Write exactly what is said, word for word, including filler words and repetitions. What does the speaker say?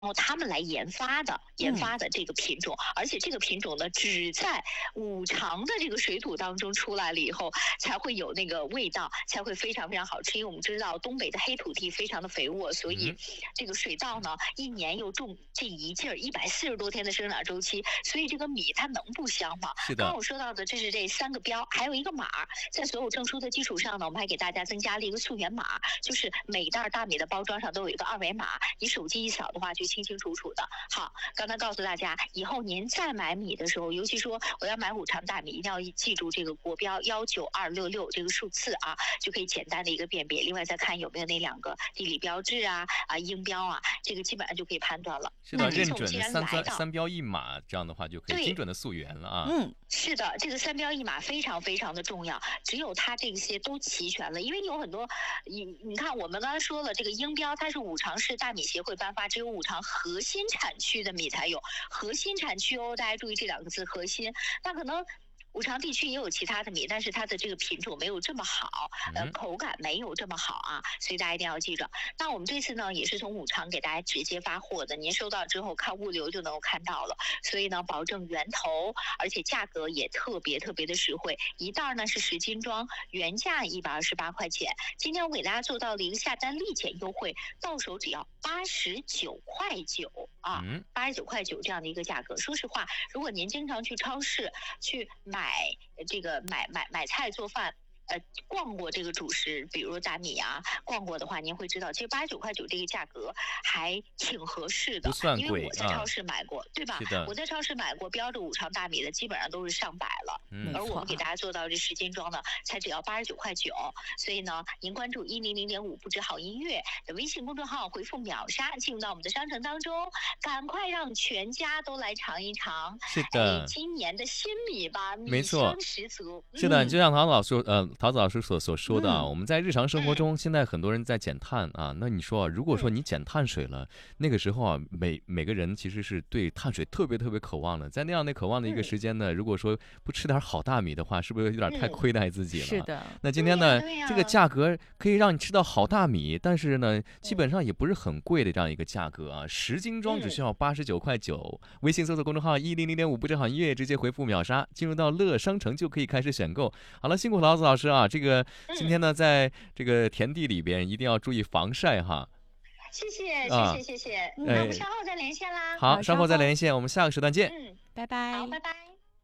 后他们来研发的研嗯， 发的这个品种，而且这个品种呢，只在五常的这个水土当中出来了以后，才会有那个味道，才会非常非常好吃。因为我们知道东北的黑土地非常的肥沃，所以嗯， 这个水稻呢，一年又种这一劲儿一百四十多天的生长周期，所以这个米它能不香吗？ 是的， 刚刚我说到的这是这三个标，还有一个码，在所有证书的基础上呢，我们还给大家增加了一个溯源码，就是每袋大米的包装上都有一个二维码，你手机一扫的话就清清楚楚的。好，刚才告诉大家，以后您再买米的时候，尤其说我要买五常大米，一定要记住这个国标幺九二六六这个数字啊，就可以简单的一个辨别。另外再看有没有那两个地理标志啊啊音标啊，这个基本上就可以判断了。 是的， 那这次认准我们既然三三来到， 三标一码，这样的话就可以精对， 准的溯源了啊。 嗯， 是的，这个三标一码非常非常的重要，只有它这些都齐全了。因为有很多，你你看，我们刚才说了，这个英标它是五常市大米协会颁发，只有五常核心产区的米才有，核心产区哦，大家注意这两个字，核心。那可能五常地区也有其他的米，但是它的这个品种没有这么好，呃， 嗯， 口感没有这么好啊，所以大家一定要记着。那我们这次呢，也是从五常给大家直接发货的，您收到之后看物流就能够看到了，所以呢，保证源头，而且价格也特别特别的实惠，一袋呢是十斤装，原价一百二十八块钱。今天我给大家做到了一个下单立减优惠，到手只要八十九块九啊， 嗯， 八十九块九这样的一个价格。说实话，如果您经常去超市去买呃这个买买买菜做饭。呃，逛过这个主食，比如大米啊，逛过的话，您会知道，其实八十九块九这个价格还挺合适的， 不算因为我在超贵啊。 市买过，对吧？ 是的， 我在超市买过标着五常大米的，基本上都是上百了。 嗯， 而我们给好， 大家做到这十斤装的，才只要八十九块九。所以呢，您关注一零零点五不止好音乐的微信公众号，回复秒杀进入到我们的商城当中，赶快让全家都来尝一尝。哎， 是的。 今年的新米吧，米没错， 香十足。 是的， 嗯就像陶子老师呃，陶子老师所所说的啊， 嗯我们在日常生活嗯中，现在很多人在减碳啊。那你说啊，如果说嗯， 你减碳水了，那个时候啊，每每个人其实是对碳水特别特别渴望的。在那样的渴望的一个嗯时间呢，如果说不吃点好大米的话，是不是有点太嗯， 亏待自己了？ 是的， 那今对呀天呢，这个对呀， 价格可以让你吃到好大米，但是呢，基嗯本上也不是很贵的这样一个价格啊，十斤装只嗯， 需要八十九块九。微信搜索公众号一零零点五不正好音乐，直接回复秒杀，进入到乐商城就可以开始选购。好了，辛苦桃子老师啊，这个今嗯， 天呢，在这个田地里边一定要注意防晒哈。 谢谢谢啊， 谢谢谢，那我们嗯， 哎， 稍后再连线啦。 好， 好， 稍稍后， 后再连线，我们下个时段见。 嗯， 拜好， 拜。 拜拜。